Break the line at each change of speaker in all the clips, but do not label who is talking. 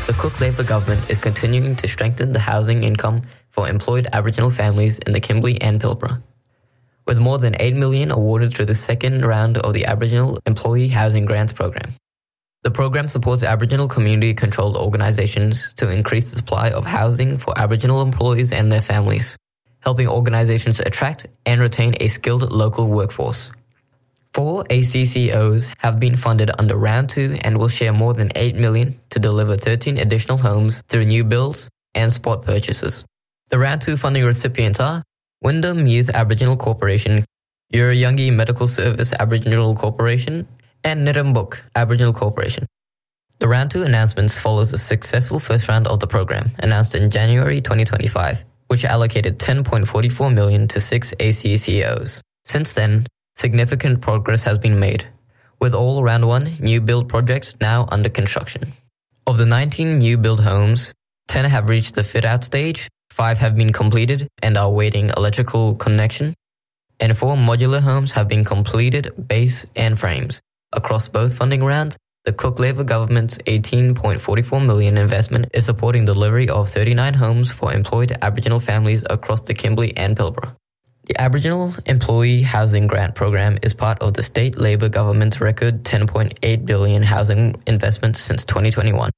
the Cook Labor government is continuing to strengthen the housing income for employed Aboriginal families in the Kimberley and Pilbara, with more than $8 million awarded through the second round of the Aboriginal Employee Housing Grants Program. The program supports Aboriginal community-controlled organizations to increase the supply of housing for Aboriginal employees and their families, helping organizations attract and retain a skilled local workforce. 4 ACCOs have been funded under Round 2 and will share more than $8 million to deliver 13 additional homes through new builds and spot purchases. The Round 2 funding recipients are Wyndham Youth Aboriginal Corporation, Urayungi Medical Service Aboriginal Corporation, and Nirrumbuk Aboriginal Corporation. The Round 2 announcements follows the successful first round of the program, announced in January 2025, which allocated $10.44 million to 6 ACCOs. Since then, significant progress has been made, with all Round 1 new build projects now under construction. Of the 19 new build homes, 10 have reached the fit-out stage, 5 have been completed and are awaiting electrical connection, and 4 modular homes have been completed base and frames. Across both funding rounds, the Cook Labor government's $18.44 million investment is supporting delivery of 39 homes for employed Aboriginal families across the Kimberley and Pilbara. The Aboriginal Employee Housing Grant Program is part of the state Labor government's record $10.8 billion housing investment since 2021.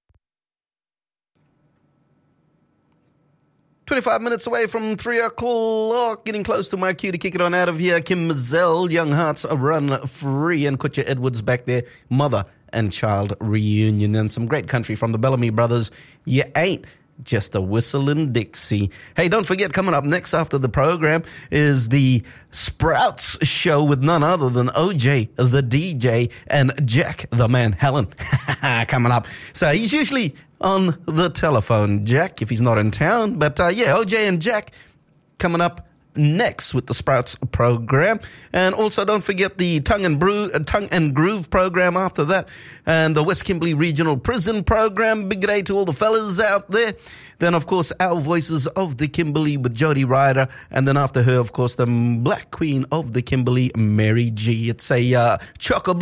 25 minutes away from 3 o'clock, getting close to my cue to kick it on out of here. Kim Mazel, Young Hearts Run Free, and Kutcha Edwards back there, Mother and Child Reunion, and some great country from the Bellamy Brothers. You ain't just a whistlin' Dixie. Hey, don't forget, coming up next after the program is the Sprouts show with none other than OJ, the DJ, and Jack, the man, Helen, coming up. So he's usually on the telephone, Jack, if he's not in town. But OJ and Jack coming up next with the Sprouts program. And also don't forget the Tongue and Groove program after that, and the West Kimberley Regional Prison program. Big day to all the fellas out there. Then, of course, Our Voices of the Kimberley with Jody Ryder, and then after her, of course, the Black Queen of the Kimberley, Mary G. It's a chock-a